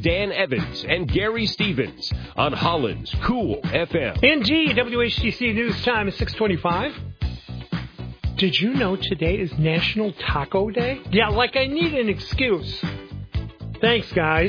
Dan Evans and Gary Stevens on Holland's Cool FM. Indeed, WHTC News Time is 6:25. Did you know today is National Taco Day? Yeah, like I need an excuse. Thanks, guys.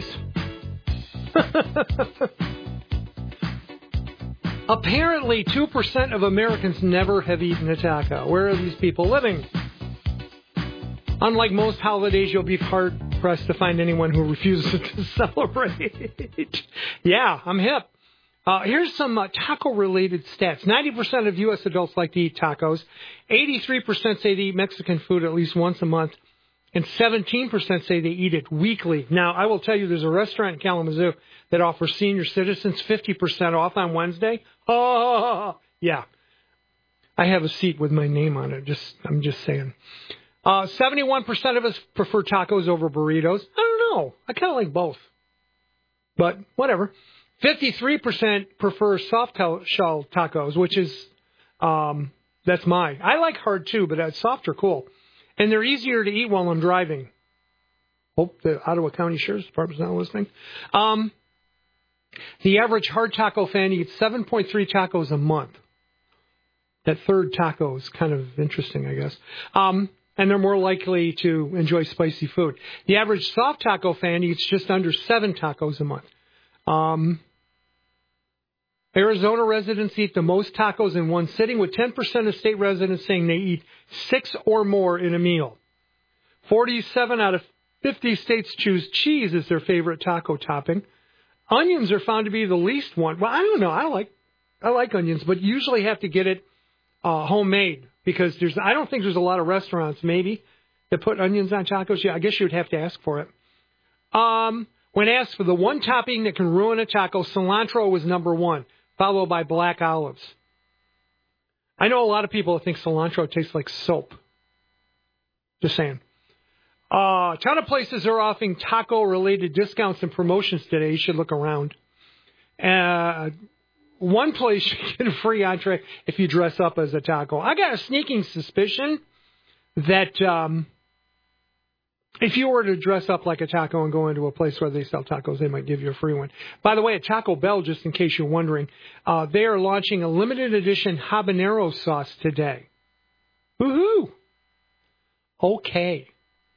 Apparently, 2% of Americans never have eaten a taco. Where are these people living? Unlike most holidays, you'll be hard-pressed to find anyone who refuses to celebrate. Yeah, I'm hip. Here's some taco-related stats. 90% of U.S. adults like to eat tacos. 83% say they eat Mexican food at least once a month. And 17% say they eat it weekly. Now, I will tell you, there's a restaurant in Kalamazoo that offers senior citizens 50% off on Wednesday. Oh, yeah. I have a seat with my name on it. I'm just saying. 71% of us prefer tacos over burritos. I don't know. I kind of like both. But whatever. 53% prefer soft shell tacos, which is, that's mine. I like hard too, but soft are cool. And they're easier to eat while I'm driving. Hope the Ottawa County Sheriff's Department's not listening. The average hard taco fan eats 7.3 tacos a month. That third taco is kind of interesting, I guess. And they're more likely to enjoy spicy food. The average soft taco fan eats just under 7 tacos a month. Arizona residents eat the most tacos in one sitting, with 10% of state residents saying they eat 6 or more in a meal. 47 out of 50 states choose cheese as their favorite taco topping. Onions are found to be the least one. Well, I don't know. I like onions, but usually have to get it homemade because I don't think there's a lot of restaurants maybe that put onions on tacos. Yeah, I guess you'd have to ask for it. When asked for the one topping that can ruin a taco, cilantro was number 1. Followed by black olives. I know a lot of people think cilantro tastes like soap. Just saying. A ton of places are offering taco-related discounts and promotions today. You should look around. One place you get a free entree if you dress up as a taco. I got a sneaking suspicion that if you were to dress up like a taco and go into a place where they sell tacos, they might give you a free one. By the way, at Taco Bell, just in case you're wondering, they are launching a limited edition habanero sauce today. Woohoo! Okay.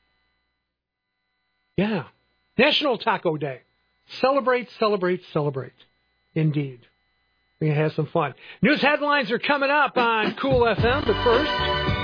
Yeah. National Taco Day. Celebrate, celebrate, celebrate. Indeed. We're going to have some fun. News headlines are coming up on Cool FM, but first...